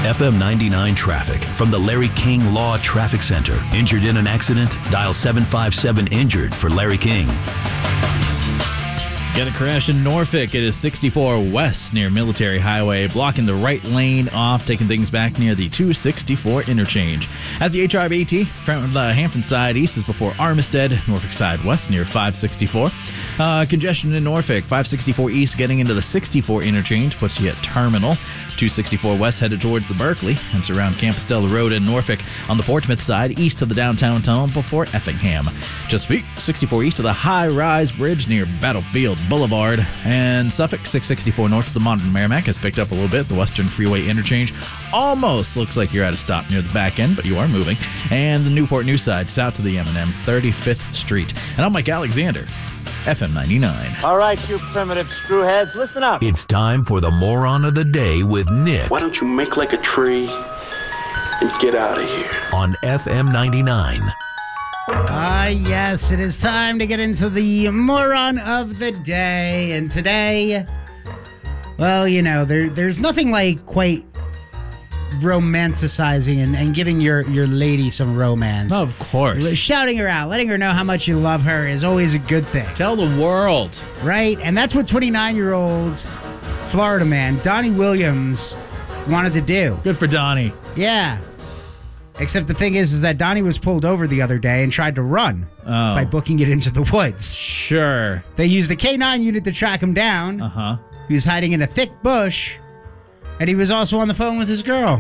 FM 99 traffic from the Larry King Law Traffic Center. Injured in an accident? Dial 757-INJURED for Larry King. Got a crash in Norfolk. It is 64 West near Military Highway, blocking the right lane off, taking things back near the 264 interchange. At the HRBT, from the Hampton side east is before Armistead, Norfolk side west near 564. Congestion in Norfolk, 564 east getting into the 64 interchange, puts you at Terminal. 264 west headed towards the Berkeley. It's around Campostella Road in Norfolk on the Portsmouth side, east of the downtown tunnel before Effingham. Chesapeake, 64 east of the high-rise bridge near Battlefield Boulevard. And Suffolk, 664 north of the modern Merrimack has picked up a little bit. The Western Freeway interchange almost looks like you're at a stop near the back end, but you are moving. And the Newport News side, south to the M&M, 35th Street. And I'm Mike Alexander, FM 99. All right, you primitive screwheads, listen up. It's time for the Moron of the Day with Nick. Why don't you make like a tree and get out of here? On FM 99. Yes, it is time to get into the Moron of the Day. And today, well, you know, there's nothing like quite romanticizing and giving your lady some romance. Oh, of course. Shouting her out, letting her know how much you love her is always a good thing. Tell the world. Right? And that's what 29-year-old Florida man Donnie Williams wanted to do. Good for Donnie. Yeah. Except the thing is that Donnie was pulled over the other day and tried to run by booking it into the woods. Sure. They used a K9 unit to track him down. Uh-huh. He was hiding in a thick bush, and he was also on the phone with his girl.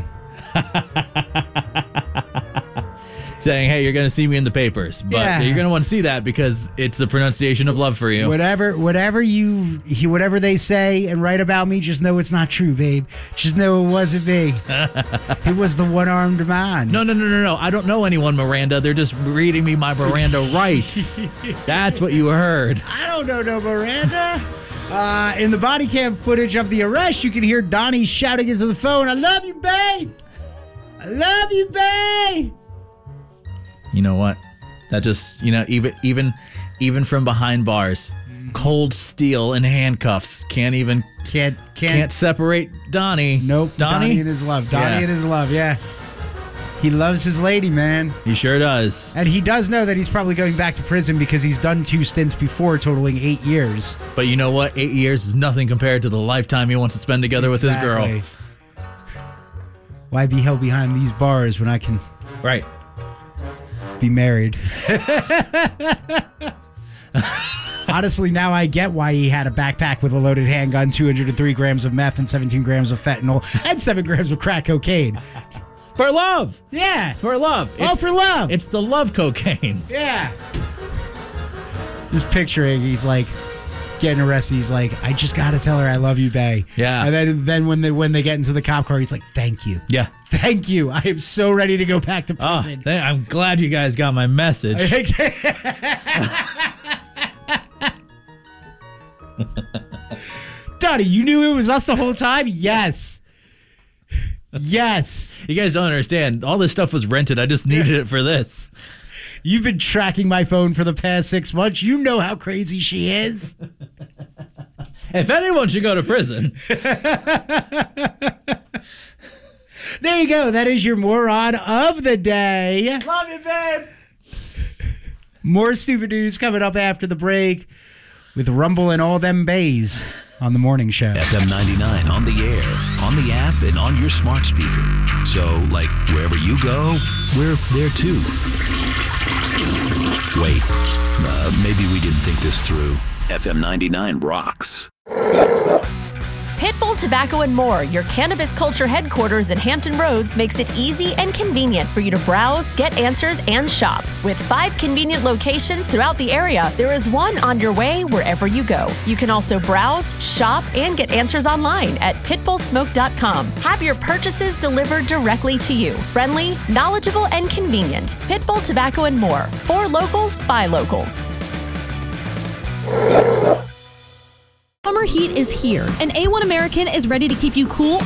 Saying, hey, you're going to see me in the papers, but you're going to want to see that because it's a pronunciation of love for you. Whatever they say and write about me, just know it's not true, babe. Just know it wasn't me. It was the one-armed man. No. I don't know anyone, Miranda. They're just reading me my Miranda rights. That's what you heard. I don't know no Miranda. In the body cam footage of the arrest, you can hear Donnie shouting into the phone, "I love you, babe! I love you, babe!" You know what? That just, even from behind bars, cold steel and handcuffs can't separate Donnie. Nope. Donnie and his love. Donnie and his love, yeah. He loves his lady, man. He sure does. And he does know that he's probably going back to prison because he's done 2 stints before, totaling 8 years. But you know what? 8 years is nothing compared to the lifetime he wants to spend together with his girl. Why be held behind these bars when I can right be married? Honestly, now I get why he had a backpack with a loaded handgun, 203 grams of meth, and 17 grams of fentanyl, and 7 grams of crack cocaine. For love. Yeah. For love. All for love. It's the love cocaine. Yeah. Just picturing, he's like getting arrested. He's like, I just got to tell her I love you, bae. Yeah. And then when they get into the cop car, he's like, thank you. Yeah. Thank you. I am so ready to go back to prison. I'm glad you guys got my message. Donnie, you knew it was us the whole time? Yes. Yes. You guys don't understand. All this stuff was rented. I just needed it for this. You've been tracking my phone for the past 6 months. You know how crazy she is. If anyone should go to prison. There you go. That is your moron of the day. Love you, babe. More stupid news coming up after the break with Rumble and all them bays on the morning show. FM 99 on the air, on the app, and on your smart speaker. So, like, wherever you go, we're there too. Wait, maybe we didn't think this through. FM 99 rocks. Pitbull Tobacco and More, your cannabis culture headquarters in Hampton Roads, makes it easy and convenient for you to browse, get answers, and shop. With 5 convenient locations throughout the area, there is one on your way wherever you go. You can also browse, shop, and get answers online at pitbullsmoke.com. Have your purchases delivered directly to you. Friendly, knowledgeable, and convenient. Pitbull Tobacco and More. For locals, by locals. Summer heat is here, and A1 American is ready to keep you cool